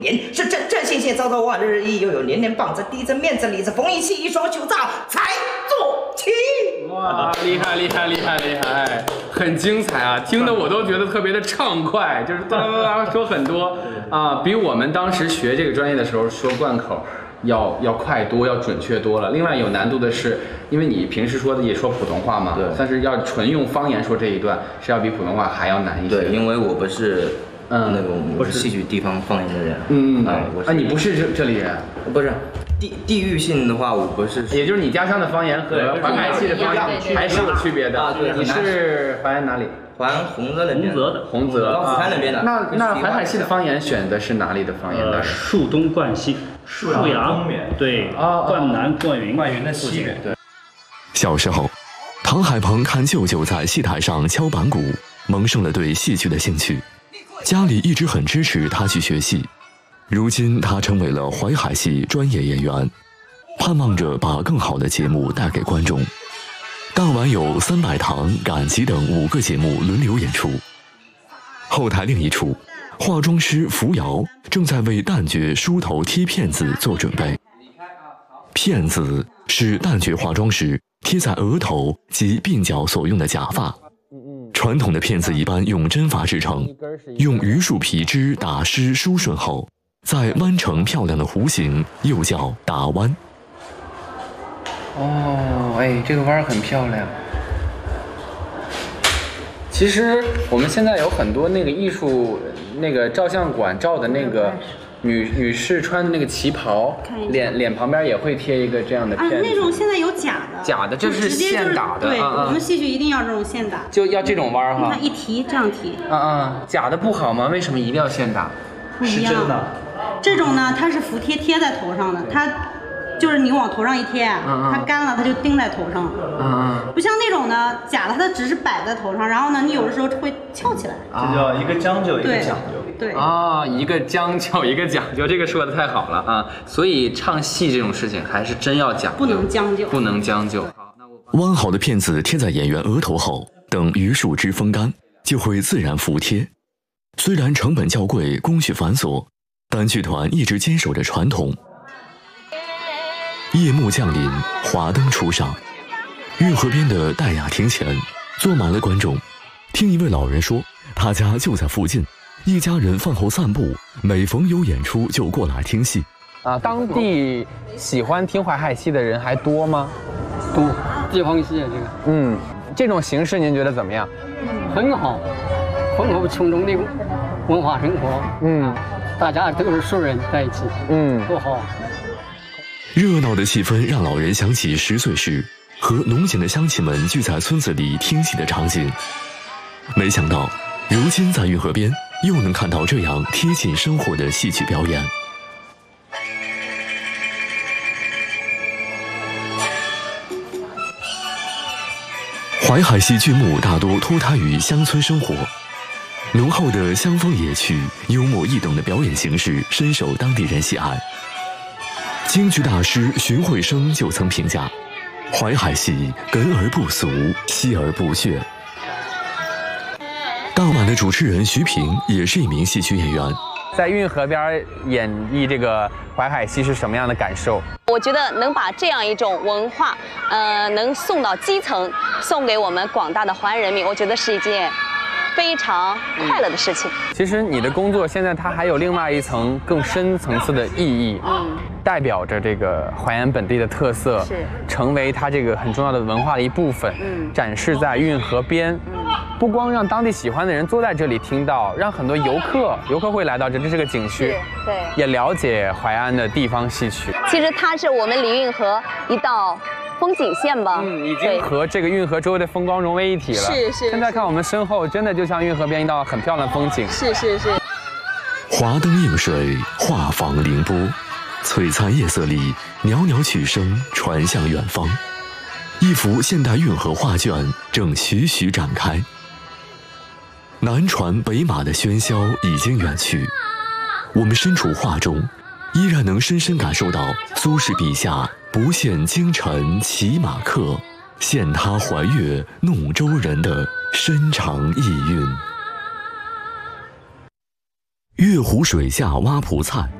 年是阵信县遭到万日益，又有连连棒子低着面子里子缝一气一双袖罩才做起。 哇，厉害厉害厉害厉害，很精彩啊！听得我都觉得特别的畅快，就是哒哒哒说很多啊，比我们当时学这个专业的时候说贯口要快多，要准确多了。另外有难度的是，因为你平时说的也说普通话嘛，对，但是要纯用方言说这一段是要比普通话还要难一些。 对，因为我不是。那个我是戏曲地方方言的人。 你不是这里人？ 不是，地域性的话，我不是。 也就是你家乡的方言和淮海系的方言还是有区别的。 啊，对。 你是淮安哪里？ 淮安洪泽那边。 洪泽。 老子山那边的。 那淮海系的方言选的是哪里的方言呢？ 树东贯西，沭阳对，灌南灌云的西边。对。 小时候，唐海鹏看舅舅在戏台上敲板鼓，萌生了对戏剧的兴趣。家里一直很支持他去学戏，如今他成为了淮海系专业演员，盼望着把更好的节目带给观众。当晚有300堂、赶集等5个节目轮流演出。后台另一处，化妆师扶摇正在为旦角梳头贴片子做准备。片子是旦角化妆时贴在额头及鬓角所用的假发。传统的片子一般用针法制成，用榆树皮枝打湿梳顺后，再弯成漂亮的弧形，又叫打弯。 哦，哎，这个弯很漂亮。其实我们现在有很多那个艺术那个照相馆照的那个女士穿的那个旗袍，脸旁边也会贴一个这样的片子。 那种现在有假的。 假的，这是现打的。 对，我们戏剧一定要这种现打。 就要这种弯哈。 你看一提这样提。 假的不好吗？为什么一定要现打？ 不一样。这种呢，它是服贴在头上的，它就是你往头上一贴，它干了它就钉在头上了。不像那种呢，假的它只是摆在头上，然后呢，你有的时候会翘起来。 这叫一个将就，一个讲究。 对啊，一个将就，一个讲究，这个说的太好了啊！所以唱戏这种事情还是真要讲究， 不能将就， 不能将就。 弯好的片子贴在演员额头后，等榆树枝风干，就会自然服帖。虽然成本较贵，工序繁琐，但剧团一直坚守着传统。夜幕降临，华灯初上，运河边的戴雅亭前坐满了观众。听一位老人说，他家就在附近。一家人饭后散步，每逢有演出就过来听戏。 当地喜欢听淮海戏的人还多吗？ 多，地方戏这个。 这种形式您觉得怎么样？ 很好，丰富群众的文化生活。大家都是熟人在一起。多好。 热闹的气氛让老人想起10岁时和农闲的乡亲们聚在村子里听戏的场景。没想到，如今在运河边又能看到这样贴近生活的戏曲表演。淮海戏剧目大多脱胎于乡村生活，浓厚的乡风野趣、幽默易懂的表演形式深受当地人喜爱。京剧大师荀慧生就曾评价，淮海戏根而不俗，细而不炫。当晚的主持人徐平也是一名戏曲演员， 在运河边演绎这个淮海戏是什么样的感受？ 我觉得能把这样一种文化，能送到基层，送给我们广大的淮安人民，我觉得是一件非常快乐的事情。 其实你的工作现在它还有另外一层更深层次的意义，代表着这个淮安本地的特色，成为它这个很重要的文化的一部分，展示在运河边。不光让当地喜欢的人坐在这里听到，让很多游客会来到这是个景区， 对， 也了解淮安的地方戏曲。 其实它是我们离运河一道风景线吧， 已经和这个运河周围的风光融为一体了。 是。 现在看我们身后，真的就像运河边一道很漂亮的风景。 是。 华灯映水，画舫凌波，璀璨夜色里，袅袅曲声传向远方。一幅现代运河画卷正徐徐展开。南船北马的喧嚣已经远去，我们身处画中，依然能深深感受到苏轼笔下不羡京城骑马客，羡他怀岳弄舟人的深长意蕴。 月湖水下挖蒲菜。